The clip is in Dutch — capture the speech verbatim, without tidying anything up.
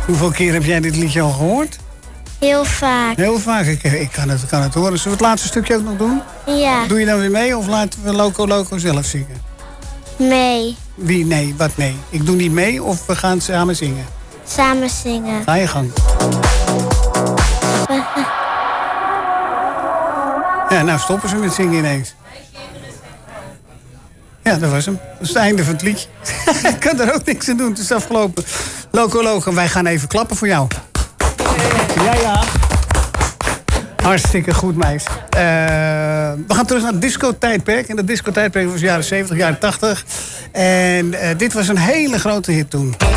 Hoeveel keer heb jij dit liedje al gehoord? Heel vaak. Heel vaak. Ik, ik kan, het, kan het horen. Zullen we het laatste stukje ook nog doen? Ja. Doe je dan weer mee of laten we Loco Loco zelf zingen? Mee. Wie? Nee, wat nee? Ik doe niet mee of we gaan samen zingen? Samen zingen. Ga je gang. Ja, nou stoppen ze met zingen ineens. Ja, dat was hem. Dat is het einde van het liedje. Ik kan er ook niks aan doen. Het is afgelopen. Loco Loco, wij gaan even klappen voor jou. Ja, ja. Hartstikke goed, meis. Uh, we gaan terug naar het disco-tijdperk. En dat disco-tijdperk was jaren zeventig, jaren tachtig. En uh, dit was een hele grote hit toen.